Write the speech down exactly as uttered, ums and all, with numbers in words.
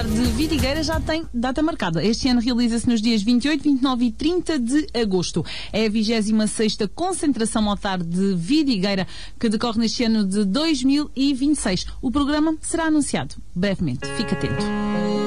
de Vidigueira já tem data marcada. Este ano realiza-se nos dias vinte e oito, vinte e nove e trinta de agosto. É a vigésima sexta concentração motar de Vidigueira que decorre neste ano de dois mil e vinte e seis. O programa será anunciado brevemente. Fique atento.